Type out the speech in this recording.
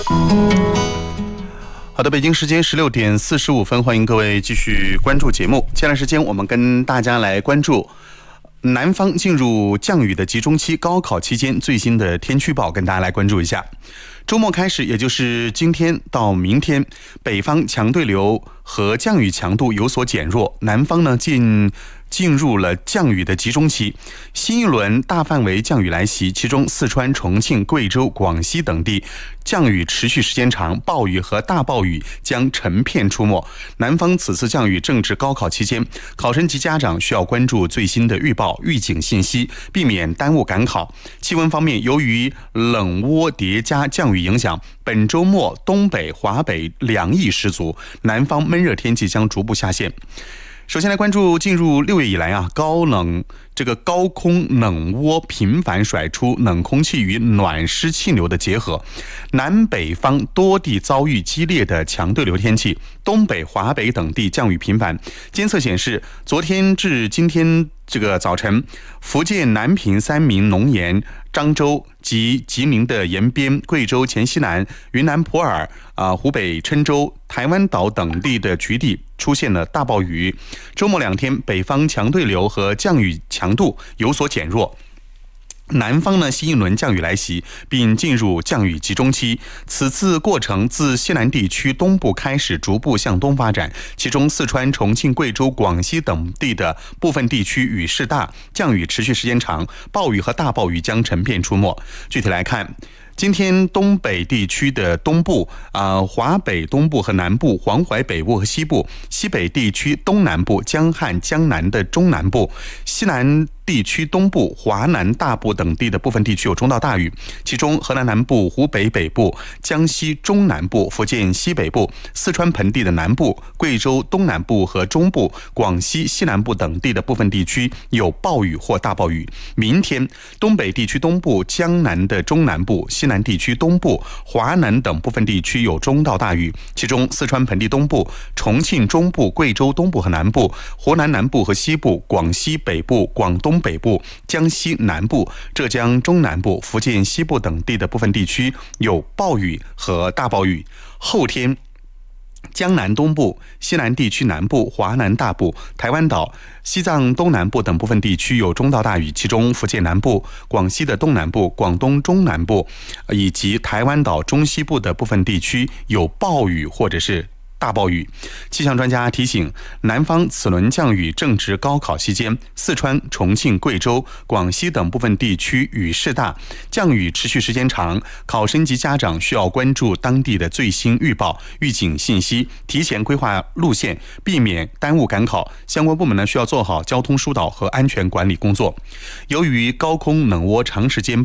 好的，北京时间16点45分，欢迎各位继续关注节目。接下来时间，我们跟大家来关注南方进入降雨的集中期，高考期间最新的天气预报，跟大家来关注一下。周末开始，也就是今天到明天，北方强对流和降雨强度有所减弱，南方呢进入了降雨的集中期，新一轮大范围降雨来袭，其中四川、重庆、贵州、广西等地降雨持续时间长，暴雨和大暴雨将成片出没。南方此次降雨正值高考期间，考生及家长需要关注最新的预报、预警信息，避免耽误赶考。气温方面，由于冷涡叠加降雨影响，本周末东北、华北凉意十足，南方闷热天气将逐步下线。首先来关注进入6月以来高空冷涡频繁甩出，冷空气与暖湿气流的结合，南北方多地遭遇激烈的强对流天气，东北、华北等地降雨频繁。监测显示，昨天至今天早晨，福建南平、三明、龙岩、漳州及吉林的沿边、贵州黔西南、云南普洱、湖北郴州、台湾岛等地的局地出现了大暴雨。周末2天，北方强对流和降雨强度有所减弱。南方新一轮降雨来袭，并进入降雨集中期。此次过程自西南地区东部开始，逐步向东发展。其中，四川、重庆、贵州、广西等地的部分地区雨势大，降雨持续时间长，暴雨和大暴雨将成片出没。具体来看，今天东北地区的东部、华北东部和南部、黄淮北部和西部、西北地区东南部、江汉、江南的中南部、西南地区东部、华南大部等地的部分地区有中到大雨，其中河南南部、湖北北部、江西中南部、福建西北部、四川盆地的南部、贵州东南部和中部、广西西南部等地的部分地区有暴雨或大暴雨。明天，东北地区东部、江南的中南部、西南地区东部、华南等部分地区有中到大雨，其中四川盆地东部、重庆中部、贵州东部和南部、湖南南部和西部、广西北部、广东北部、江西南部、浙江中南部、福建西部等地的部分地区有暴雨和大暴雨。后天，江南东部、西南地区南部、华南大部、台湾岛、西藏东南部等部分地区有中到大雨，其中福建南部、广西的东南部、广东中南部以及台湾岛中西部的部分地区有暴雨或者是大暴雨。气象专家提醒，南方此轮降雨正值高考期间，四川、重庆、贵州、广西等部分地区雨势大，降雨持续时间长，考生及家长需要关注当地的最新预报、预警信息，提前规划路线，避免耽误赶考。相关部门需要做好交通疏导和安全管理工作。由于高空冷涡长时间